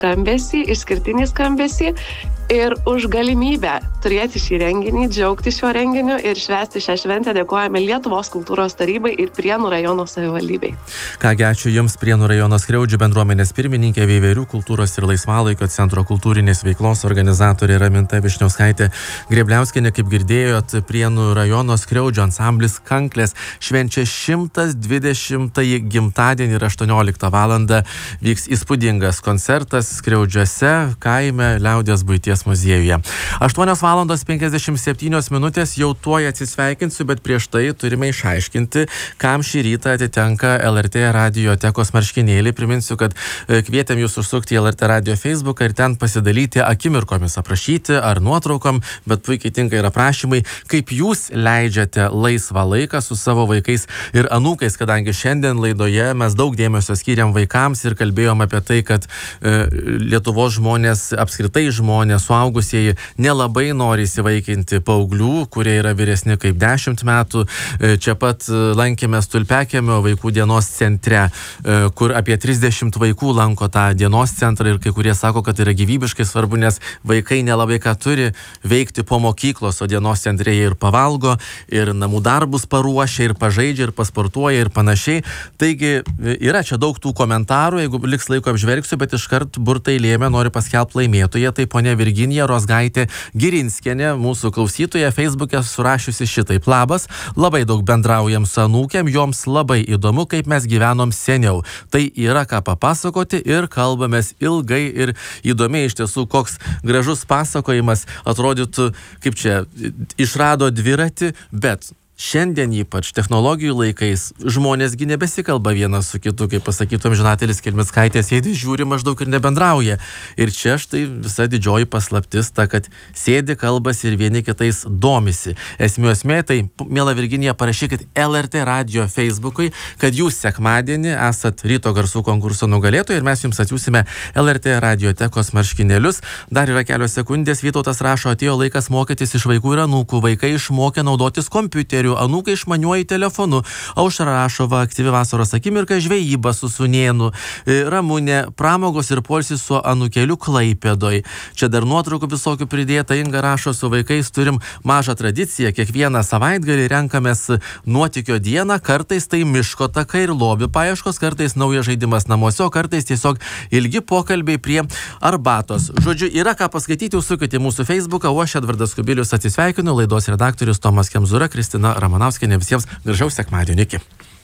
skambesį, išskirtinį skambesį ir už galimybę turėti šį renginį, džiaugti šiuo renginiu ir švęsti šią šventę dėkojame Lietuvos kultūros tarybai ir Prienų rajono savivaldybei. Kągi, ačiū Jums, Prienų rajono Skriaudžių bendruomenės pirmininkė, Veiverių kultūros ir laisvalaikio centro kultūrinės veiklos organizatorė Raminta Višniauskaitė Grėbliauskienė. Kaip girdėjot, Prienų rajono Skriaudžių ansamblis Kanklės švenčia 120-ąjį gimtadienį ir 18 valandą vyks įspūdingas koncertas Skriaudžiuose, kaime Liaudies buities muziejuje. 8:57 jau tuoj atsisveikinsiu, bet prieš tai turime išaiškinti, kam šį rytą atitenka LRT radiotekos marškinėliai. Priminsiu, kad kvietėm jūs užsukti į LRT radio Facebooką ir ten pasidalyti akimirkomis, aprašyti ar nuotraukom, bet puikiai tinka ir aprašymai, kaip jūs leidžiate laisvą laiką su savo vaikais ir anūkais, kadangi šiandien laidoje mes daug dėmesio skiriam vaikams ir kalbėjom apie tai, kad Lietuvos žmonės, apskritai žmonės, suaugusieji nelabai nori įsivaikinti paauglių, kurie yra vyresni kaip 10 metų. Čia pat lankėmės Tulpiakiemio vaikų dienos centre, kur apie 30 vaikų lanko tą dienos centrą ir kai kurie sako, kad yra gyvybiškai svarbu, nes vaikai nelabai ką turi veikti po mokyklos, o dienos centre jie ir pavalgo, ir namų darbus paruošia, ir pažaidžia, ir pasportuoja, ir panašiai. Taigi yra čia daug tų komentarų, jeigu liks laiko apžvelgsiu, bet iškart burtai lėmė, noriu paskelbti laimėtoją. Tai ponia Virginija Rozgaitė Girinskienė, mūsų klausytoja, Facebook'e surašiusi šitaip: labas, labai daug bendraujam su anūkėm, joms labai įdomu, kaip mes gyvenom seniau. Tai yra ką papasakoti ir kalbamės ilgai ir įdomiai. Iš tiesų, koks gražus pasakojimas, atrodytų, kaip čia išrado dviratį, bet šiandien ypač technologijų laikais žmonėsgi nebesikalba vienas su kitu, kaip pasakytum, Žinatelis Kelmickaitė sėdi, žiūri maždaug ir nebendrauja. Ir čia štai visa didžioji paslaptis ta, kad sėdi, kalbasi ir vieni kitais domisi. Esmė, tai, miela Virginija, parašykit LRT radio Facebook'ui, kad jūs sekmadienį esat ryto garsų konkurso nugalėtojai ir mes jums atsiųsime LRT radiotekos marškinėlius. Dar yra kelios sekundės. Vytautas rašo: atėjo laikas mokytis iš vaikų ir anūkų. Vaikai išmokė naudotis kompiuteriu, anūkai išmaniuoju telefonu. Aušra Rašova: aktyvi vasaros akimirka, žvejyba su sūnėnu. Ramunė: pramogos ir poilsis su anūkeliu Klaipėdoj. Čia dar nuotraukų visokių pridėta. Inga rašo: su vaikais turim mažą tradiciją. Kiekvieną savaitgalį renkamės nuotykio dieną. Kartais tai miško takai ir lobių paieškos, kartais naujas žaidimas namuose, o kartais tiesiog ilgi pokalbiai prie arbatos. Žodžiu, yra ką paskaityti, užsukite į mūsų Facebooką, o aš, Edvardas Kubilius, atsisveikinu. Laidos redaktorius Tomas Kemzūra, Kristina Ramanauskienė. Visiems gražaus sekmadienio. Iki.